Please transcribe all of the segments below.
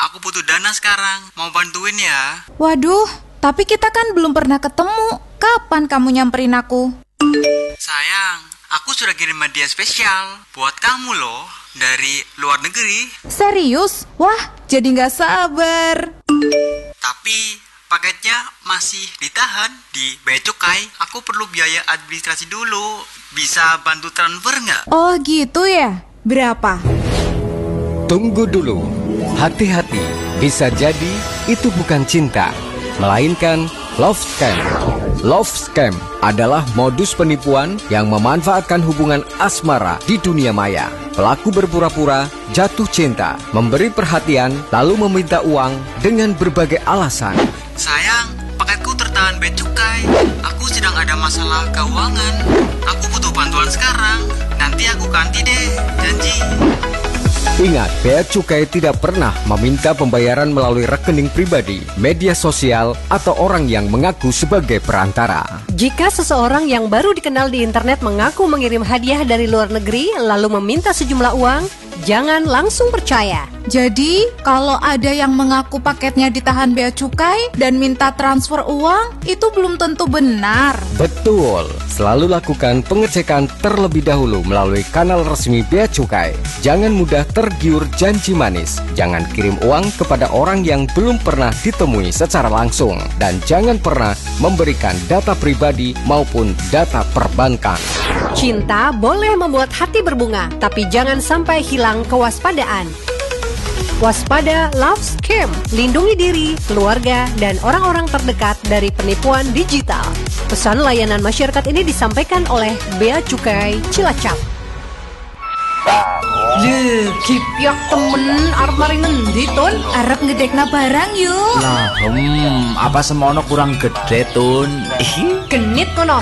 aku butuh dana sekarang. Mau bantuin ya? Waduh, tapi kita kan belum pernah ketemu. Kapan kamu nyamperin aku? Sayang, aku sudah kirim hadiah spesial buat kamu loh, dari luar negeri. Serius? Wah, jadi nggak sabar. Tapi paketnya masih ditahan di Bea Cukai. Aku perlu biaya administrasi dulu. Bisa bantu transfer nggak? Oh gitu ya? Berapa? Tunggu dulu. Hati-hati, bisa jadi itu bukan cinta, melainkan love scam. Love scam adalah modus penipuan yang memanfaatkan hubungan asmara di dunia maya. Pelaku berpura-pura jatuh cinta, memberi perhatian, lalu meminta uang dengan berbagai alasan. Sayang, paketku tertahan Bea Cukai. Aku sedang ada masalah keuangan. Aku butuh bantuan sekarang. Nanti aku ganti deh, janji. Ingat, Bea Cukai tidak pernah meminta pembayaran melalui rekening pribadi, media sosial, atau orang yang mengaku sebagai perantara. Jika seseorang yang baru dikenal di internet mengaku mengirim hadiah dari luar negeri lalu meminta sejumlah uang, jangan langsung percaya. Jadi, kalau ada yang mengaku paketnya ditahan Bea Cukai dan minta transfer uang, itu belum tentu benar. Betul, selalu lakukan pengecekan terlebih dahulu melalui kanal resmi Bea Cukai. Jangan mudah tergiur janji manis. Jangan kirim uang kepada orang yang belum pernah ditemui secara langsung. Dan jangan pernah memberikan data pribadi maupun data perbankan. Cinta boleh membuat hati berbunga, tapi jangan sampai hilang kewaspadaan. Waspada love scam, lindungi diri, keluarga, dan orang-orang terdekat dari penipuan digital. Pesan layanan masyarakat ini disampaikan oleh Bea Cukai Cilacap. Kipiak temen arep mari ngendi Tun? Arep ngedekna barang yuk. Lah, apa semono kurang gede Tun? Genit kono.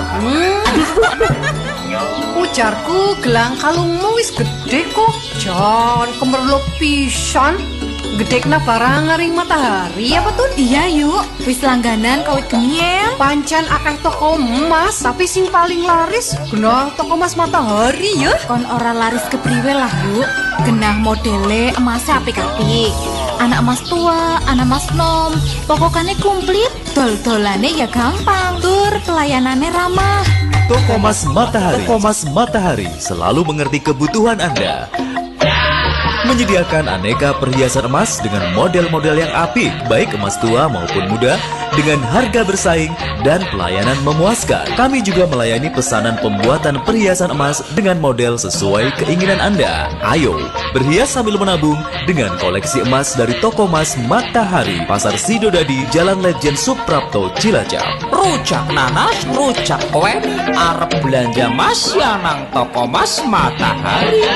Ujarku gelang kalungmu wis gede kok. Jan kemerluk pisan. Gedekna barang ngaring matahari apa Tun? Iya yuk, wis langganan kawit gemiel. Pancan akeh toko emas, tapi sing paling laris genah toko emas matahari ya. Kon ora laris kepriwe lah yuk. Genah modele emasnya apik-apik. Anak emas tua, anak emas nom. Pokoknya komplit, dol-dolane ya gampang. Tur pelayanannya ramah. Toko Emas Matahari. Toko Emas Matahari selalu mengerti kebutuhan Anda. Menyediakan aneka perhiasan emas dengan model-model yang apik, baik emas tua maupun muda, dengan harga bersaing dan pelayanan memuaskan. Kami juga melayani pesanan pembuatan perhiasan emas dengan model sesuai keinginan Anda. Ayo, berhias sambil menabung dengan koleksi emas dari Toko Emas Matahari, Pasar Sidodadi, Jalan Lejen Suprapto, Cilacap. Rujak nanas, rujak kue, arep belanja mas ya nang Toko Emas Matahari.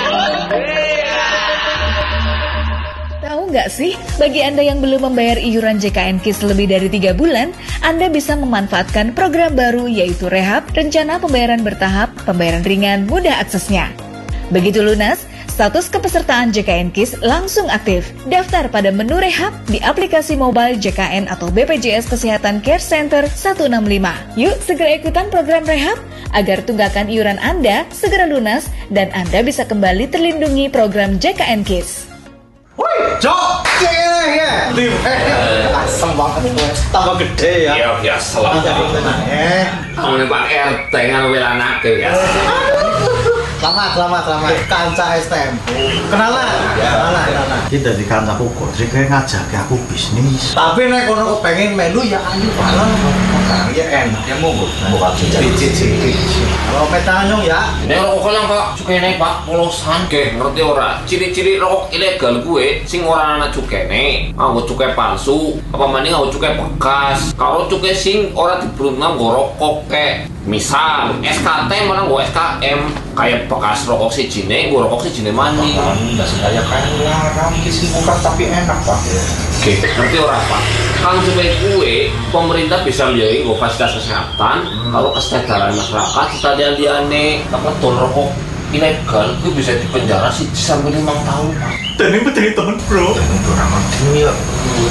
Tahu nggak sih, bagi Anda yang belum membayar iuran JKN KIS lebih dari 3 bulan, Anda bisa memanfaatkan program baru yaitu Rehab, Rencana Pembayaran Bertahap, Pembayaran Ringan, Mudah Aksesnya. Begitu lunas, status kepesertaan JKN KIS langsung aktif. Daftar pada menu Rehab di aplikasi mobile JKN atau BPJS Kesehatan Care Center 165. Yuk segera ikutan program Rehab agar tunggakan iuran Anda segera lunas dan Anda bisa kembali terlindungi program JKN KIS. Woi, Jok! Ya. Asem banget gue. Tambah gede ya. Iya, biasa lah. Kamu Pak RT kan welanak ya. Selamat. Kanca STM. Kenalan. Iki dadi kancaku kok, sing ngajak aku bisnis. Tapi nek kono kepengin melu ya ayo bareng. Ya enak. Ya monggo. Buka Cicit. Kalau petanyong ya. Nek rokok lang Pak, cukene Pak polosan ge ngerti ora? Ciri-ciri rokok ilegal gue sing ora ana cukene, nganggo cukai palsu, apa maning nganggo cukai bekas. Kalau cukai sing ora dibrungang nggo rokok kek. Misal SKT malah nggo SKM, kayak bekas rokok sijine nggo rokok sijine maning. Enggak sengaja kayak larang kisi bukan tapi enak Pak. Oke, ngerti ora Pak? Kang supaya kue, pemerintah bisa lihat nggo fasilitas kesehatan, kalau kesejahteraan masyarakat kita liane apa tol rokok ilegal itu bisa dipenjara sih sampai 5 tahun Pak. Dan ini betul temen bro. Orang ngerti ya.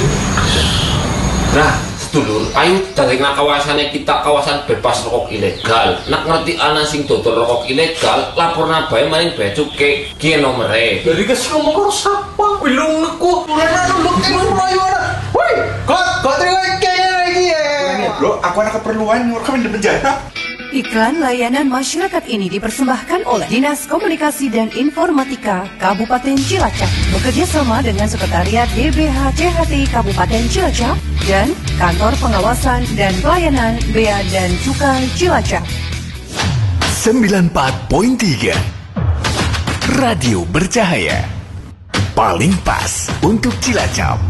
Nah, sedulur, ayo dari kawasannya kita kawasan bebas rokok ilegal. Nak ngerti ana sing dodol rokok ilegal, laporna bae maring Bea Cukai ki nomere. Dari kes ngomong karo sapa? Wilung neku. Ora nuluk aku anak keperluan nyuruh di penjara. Iklan layanan masyarakat ini dipersembahkan oleh Dinas Komunikasi dan Informatika Kabupaten Cilacap bekerja sama dengan Sekretariat DBH CHT Kabupaten Cilacap dan Kantor Pengawasan dan Pelayanan Bea dan Cukai Cilacap. 94.3 Radio Bercahaya paling pas untuk Cilacap.